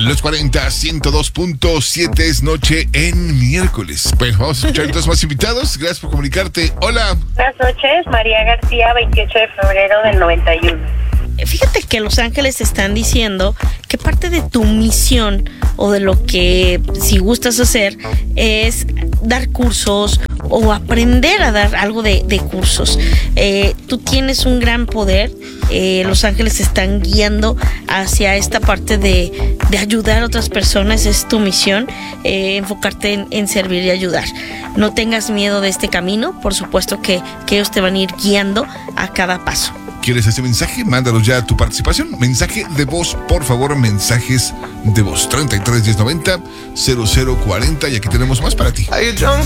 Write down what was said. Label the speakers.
Speaker 1: Los 40, 102.7 es noche en miércoles. Bueno, vamos a escuchar entonces más invitados. Gracias por comunicarte. Hola.
Speaker 2: Buenas noches, María García, 28 de febrero del 91.
Speaker 3: Fíjate que los ángeles están diciendo que parte de tu misión o de lo que si gustas hacer es dar cursos o aprender a dar algo de cursos. Tú tienes un gran poder. Los ángeles están guiando hacia esta parte de ayudar a otras personas. Es tu misión, enfocarte en servir y ayudar. No tengas miedo de este camino. Por supuesto que ellos te van a ir guiando a cada paso.
Speaker 1: ¿Quieres este mensaje? Mándanos ya tu participación. Mensaje de voz, por favor, mensajes de voz. 33 1090 0040 y aquí tenemos más para ti.